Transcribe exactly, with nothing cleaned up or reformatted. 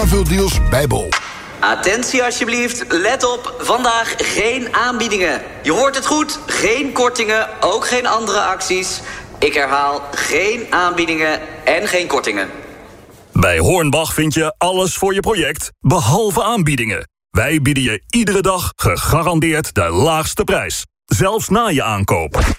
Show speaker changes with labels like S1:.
S1: aanvuldeals bij Bol.
S2: Attentie alsjeblieft, let op, vandaag geen aanbiedingen. Je hoort het goed, geen kortingen, ook geen andere acties. Ik herhaal, geen aanbiedingen en geen kortingen.
S3: Bij Hornbach vind je alles voor je project, behalve aanbiedingen. Wij bieden je iedere dag gegarandeerd de laagste prijs. Zelfs na je aankoop.